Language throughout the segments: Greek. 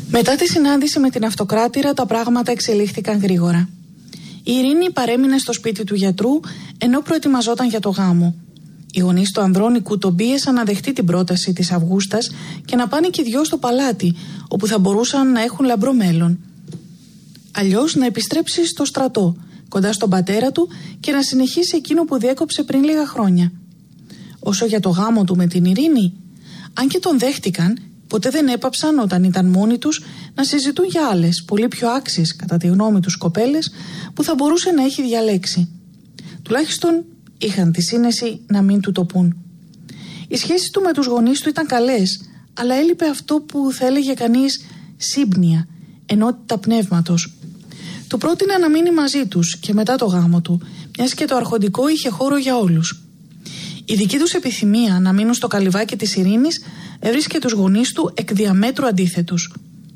Μετά τη συνάντηση με την αυτοκράτηρα, τα πράγματα εξελίχθηκαν γρήγορα. Η Ειρήνη παρέμεινε στο σπίτι του γιατρού ενώ προετοιμαζόταν για το γάμο. Οι γονείς του Ανδρώνικου τον πίεσαν να δεχτεί την πρόταση της Αυγούστας και να πάνε και οι δυο στο παλάτι, όπου θα μπορούσαν να έχουν λαμπρό μέλλον. Αλλιώς να επιστρέψει στο στρατό, κοντά στον πατέρα του, και να συνεχίσει εκείνο που διέκοψε πριν λίγα χρόνια. Όσο για το γάμο του με την Ειρήνη, αν και τον δέχτηκαν, ποτέ δεν έπαψαν όταν ήταν μόνοι τους να συζητούν για άλλες, πολύ πιο άξιες κατά τη γνώμη τους κοπέλες που θα μπορούσε να έχει διαλέξει. Τουλάχιστον είχαν τη σύνεση να μην του το πούν. Οι σχέσεις του με τους γονείς του ήταν καλές, αλλά έλειπε αυτό που θα έλεγε κανείς σύμπνοια, ενότητα πνεύματος. Του πρότεινε να μείνει μαζί τους και μετά το γάμο του, μιας και το αρχοντικό είχε χώρο για όλους. Η δική τους επιθυμία να μείνουν στο καλυβάκι της Ειρήνης έβρισκε τους γονείς του εκ διαμέτρου αντίθετους.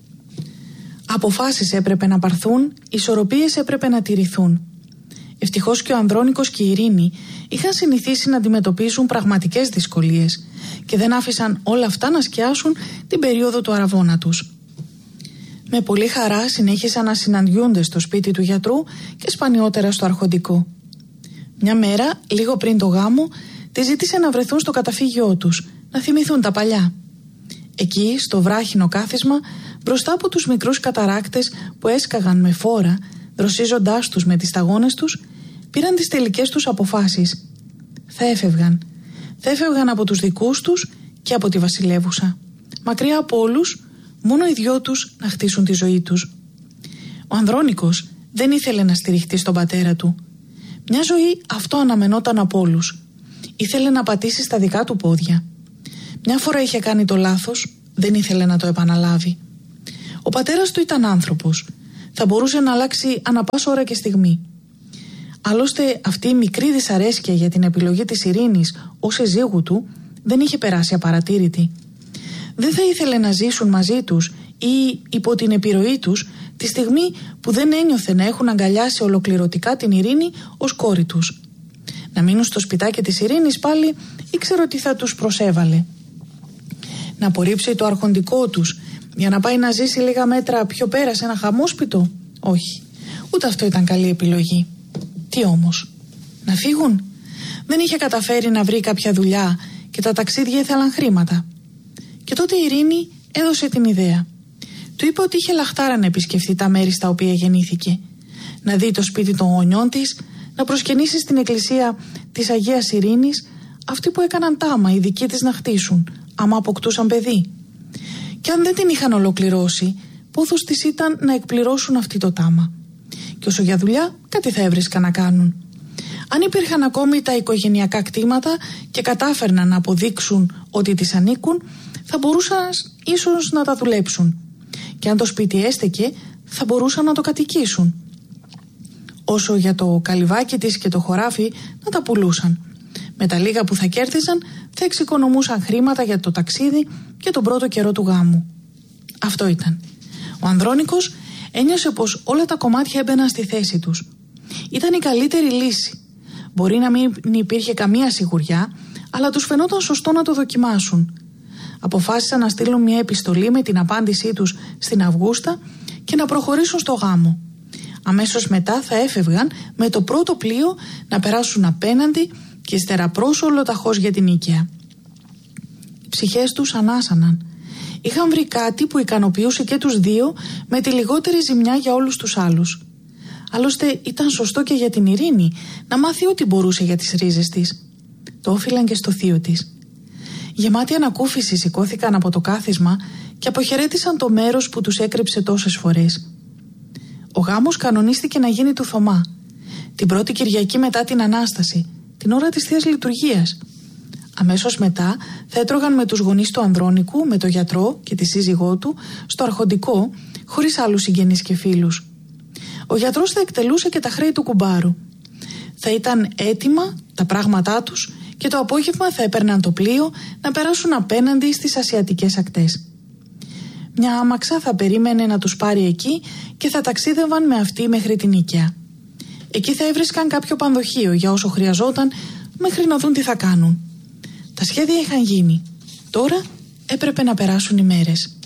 Αποφάσεις έπρεπε να πάρθουν, ισορροπίες έπρεπε να τηρηθούν. Ευτυχώς και ο Ανδρώνικος και η Ειρήνη είχαν συνηθίσει να αντιμετωπίσουν πραγματικές δυσκολίες και δεν άφησαν όλα αυτά να σκιάσουν την περίοδο του αραβώνα τους. Με πολύ χαρά συνέχισαν να συναντιούνται στο σπίτι του γιατρού και σπανιότερα στο αρχοντικό. Μια μέρα, λίγο πριν το γάμο, τη ζήτησε να βρεθούν στο καταφύγιό τους, να θυμηθούν τα παλιά. Εκεί, στο βράχινο κάθισμα, μπροστά από τους μικρούς καταράκτες που έσκαγαν με φόρα, δροσίζοντάς τους με τις σταγόνες τους, πήραν τις τελικές τους αποφάσεις. Θα έφευγαν. Θα έφευγαν από τους δικούς τους και από τη βασιλεύουσα. Μακριά από όλους, μόνο οι δυο τους να χτίσουν τη ζωή τους. Ο Ανδρώνικος δεν ήθελε να στηριχτεί στον πατέρα του. Μια ζωή αυτό αναμενόταν από όλους. Ήθελε να πατήσει στα δικά του πόδια. Μια φορά είχε κάνει το λάθος, δεν ήθελε να το επαναλάβει. Ο πατέρας του ήταν άνθρωπος. Θα μπορούσε να αλλάξει ανά πάσα ώρα και στιγμή. Άλλωστε, αυτή η μικρή δυσαρέσκεια για την επιλογή της Ειρήνης ως συζύγου του δεν είχε περάσει απαρατήρητη. Δεν θα ήθελε να ζήσουν μαζί τους ή υπό την επιρροή τους τη στιγμή που δεν ένιωθε να έχουν αγκαλιάσει ολοκληρωτικά την Ειρήνη ως κόρη τους. Να μείνουν στο σπιτάκι της Ειρήνης πάλι ήξερε ότι θα τους προσέβαλε. Να απορρίψει το αρχοντικό τους για να πάει να ζήσει λίγα μέτρα πιο πέρα σε ένα χαμόσπιτο? Όχι, ούτε αυτό ήταν καλή επιλογή. Τι όμως, να φύγουν? Δεν είχε καταφέρει να βρει κάποια δουλειά και τα ταξίδια ήθελαν χρήματα. Και τότε η Ειρήνη έδωσε την ιδέα. Του είπε ότι είχε λαχτάρα να επισκεφθεί τα μέρη στα οποία γεννήθηκε, να δει το σπίτι των γονιών της, να προσκυνήσει στην εκκλησία της Αγίας Ειρήνης αυτοί που έκαναν τάμα οι δικοί της να χτίσουν, άμα αποκτούσαν παιδί. Και αν δεν την είχαν ολοκληρώσει, πόθος της ήταν να εκπληρώσουν αυτή το τάμα. Και όσο για δουλειά, κάτι θα έβρισκαν να κάνουν. Αν υπήρχαν ακόμη τα οικογενειακά κτήματα και κατάφερναν να αποδείξουν ότι τις ανήκουν, θα μπορούσαν ίσως να τα δουλέψουν. Και αν το σπίτι έστεκε, θα μπορούσαν να το κατοικήσουν. Όσο για το καλυβάκι της και το χωράφι, να τα πουλούσαν. Με τα λίγα που θα κέρδιζαν, θα εξοικονομούσαν χρήματα για το ταξίδι και τον πρώτο καιρό του γάμου. Αυτό ήταν. Ο Ανδρώνικος ένιωσε πως όλα τα κομμάτια έμπαιναν στη θέση τους. Ήταν η καλύτερη λύση. Μπορεί να μην υπήρχε καμία σιγουριά, αλλά τους φαινόταν σωστό να το δοκιμάσουν. Αποφάσισαν να στείλουν μια επιστολή με την απάντησή τους στην Αυγούστα και να προχωρήσουν στο γάμο. Αμέσως μετά θα έφευγαν με το πρώτο πλοίο να περάσουν απέναντι και ύστερα προς ολοταχώς για την Νίκαια. Οι ψυχές τους ανάσαναν. Είχαν βρει κάτι που ικανοποιούσε και τους δύο με τη λιγότερη ζημιά για όλους τους άλλους. Άλλωστε ήταν σωστό και για την Ειρήνη να μάθει ό,τι μπορούσε για τις ρίζες της. Το όφυλαν και στο θείο της. Γεμάτοι ανακούφιση σηκώθηκαν από το κάθισμα και αποχαιρέτησαν το μέρος που τους έκρυψε τόσες φορές. Ο γάμος κανονίστηκε να γίνει του Θωμά, την πρώτη Κυριακή μετά την Ανάσταση, την ώρα της Θείας Λειτουργίας. Αμέσως μετά θα έτρωγαν με τους γονείς του Ανδρώνικου, με τον γιατρό και τη σύζυγό του, στο αρχοντικό, χωρίς άλλους συγγενείς και φίλους. Ο γιατρός θα εκτελούσε και τα χρέη του κουμπάρου. Θα ήταν έτοιμα τα πράγματά τους και το απόγευμα θα έπαιρναν το πλοίο να περάσουν απέναντι στις ασιατικές ακτές. Μια άμαξα θα περίμενε να τους πάρει εκεί και θα ταξίδευαν με αυτή μέχρι την Νίκαια. Εκεί θα έβρισκαν κάποιο πανδοχείο για όσο χρειαζόταν μέχρι να δουν τι θα κάνουν. Τα σχέδια είχαν γίνει. Τώρα έπρεπε να περάσουν οι μέρες.